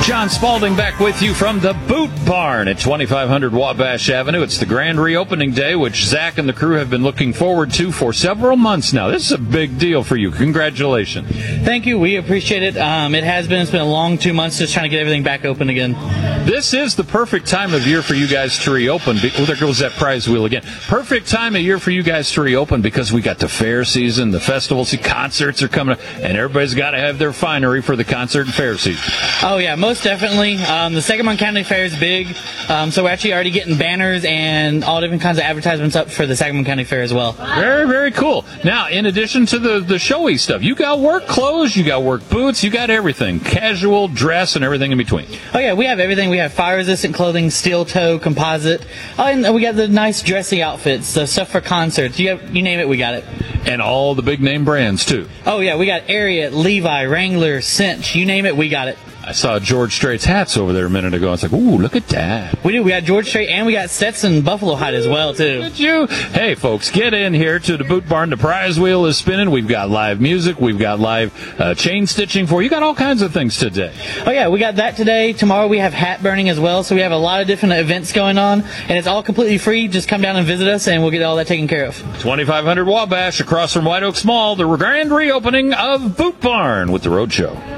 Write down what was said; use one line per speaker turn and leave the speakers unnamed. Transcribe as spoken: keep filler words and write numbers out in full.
John Spalding back with you from the Boot Barn at twenty-five hundred Wabash Avenue. It's the grand reopening day, which Zach and the crew have been looking forward to for several months now. This is a big deal for you. Congratulations.
Thank you. We appreciate it. Um, it has been. It's been a long two months just trying to get everything back open again.
This is the perfect time of year for you guys to reopen. Oh, there goes that prize wheel again. Perfect time of year for you guys to reopen because we got the fair season, the festival season, concerts are coming up, and everybody's got to have their finery for the concert and fair season.
Oh, yeah, most definitely. Um, the Sangamon County Fair is big, um, so we're actually already getting banners and all different kinds of advertisements up for the Sangamon County Fair as well.
Very, very cool. Now, in addition to the, the showy stuff, you got work clothes, you got work boots, you got everything. Casual, dress, and everything in between.
Oh, yeah, we have everything. We have fire-resistant clothing, steel toe, composite. Oh, and we got the nice dressy outfits, the stuff for concerts. You, have, you name it, we got it.
And all the big-name brands, too.
Oh, yeah, we got Ariat, Levi, Wrangler, Cinch. You name it, we got it.
I saw George Strait's hats over there a minute ago. I was like, ooh, look at that.
We do. We got George Strait, and we got Stetson Buffalo Hide as well, too.
Look at you. Hey, folks, get in here to the Boot Barn. The prize wheel is spinning. We've got live music. We've got live uh, chain stitching for you. You got all kinds of things today.
Oh, yeah, we got that today. Tomorrow we have hat burning as well, so we have a lot of different events going on, and it's all completely free. Just come down and visit us, and we'll get all that taken care of.
twenty-five hundred Wabash across from White Oaks Mall, the grand reopening of Boot Barn with the Road Show.